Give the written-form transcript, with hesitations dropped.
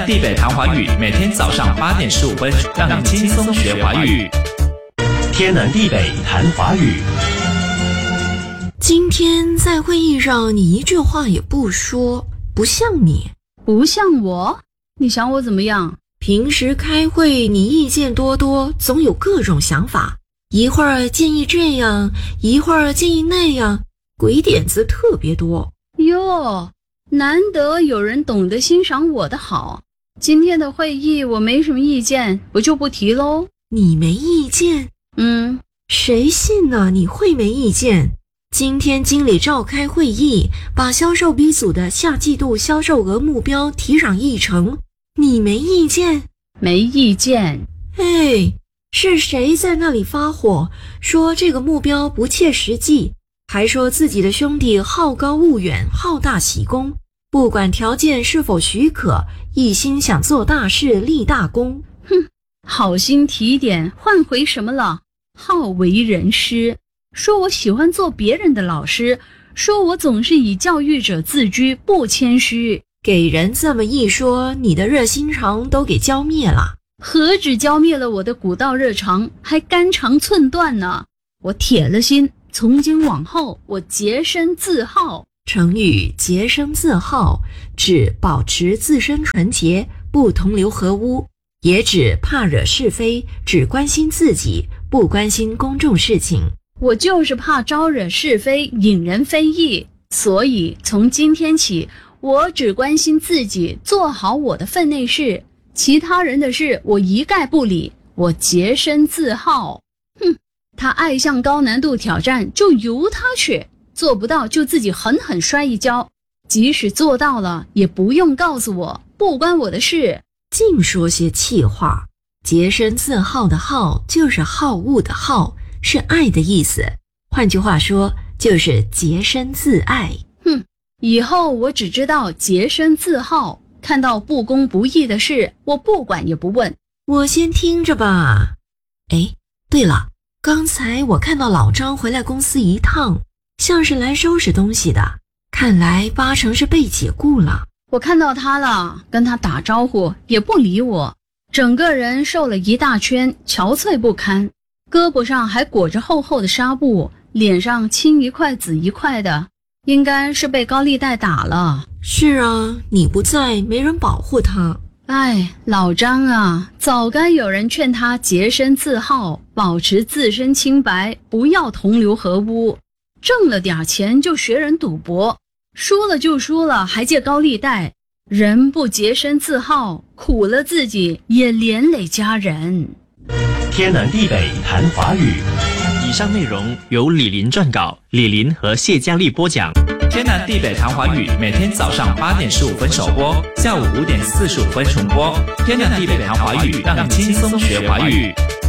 南地北谈华语，每天早上8点15分，让你轻松学华语。 天南地北谈华语。 今天在会议上，你一句话也不说，不像你。 不像我？你想我怎么样？ 平时开会你意见多多，总有各种想法，一会儿建议这样，一会儿建议那样，鬼点子特别多。 哟，难得有人懂得欣赏我的好。今天的会议我没什么意见，不就不提喽？ 你没意见？谁信呢？你会没意见？今天经理召开会议，把销售 B 组的下季度销售额目标提上议程，你没意见？ 没意见。 哎，是谁在那里发火，说这个目标不切实际，还说自己的兄弟好高骛远，好大喜功，不管条件是否许可，一心想做大事立大功。 好心提点，换回什么了？好为人师，说我喜欢做别人的老师，说我总是以教育者自居，不谦虚。 给人这么一说，你的热心肠都给浇灭了。 何止浇灭了我的古道热肠，还肝肠寸断呢。我铁了心，从今往后我洁身自好。 成语洁身自好指保持自身纯洁，不同流合污，也指怕惹是非，只关心自己，不关心公众事情。 我就是怕招惹是非，引人非议，所以从今天起，我只关心自己，做好我的分内事，其他人的事我一概不理，我洁身自好。他爱向高难度挑战，就由他去，做不到就自己狠狠摔一跤，即使做到了，也不用告诉我，不关我的事。 净说些气话。洁身自好的好就是好恶的好，是爱的意思，换句话说就是洁身自爱。 以后我只知道洁身自好，看到不公不义的事，我不管也不问。 我先听着吧。哎，对了，刚才我看到老张回来公司一趟，像是来收拾东西的，看来8成是被解雇了。 我看到他了，跟他打招呼也不理我，整个人瘦了一大圈，憔悴不堪，胳膊上还裹着厚厚的纱布，脸上青一块紫一块的，应该是被高利贷打了。 是啊，你不在，没人保护他。 哎，老张啊，早该有人劝他洁身自好，保持自身清白，不要同流合污。挣了点钱就学人赌博，输了就输了，还借高利贷。人不洁身自好，苦了自己，也连累家人。 天南地北谈华语。 以上内容由李林撰稿，李林和谢佳丽播讲。天南地北谈华语，每天早上8点15分首播，下午5点45分重播。天南地北谈华语，让你轻松学华语。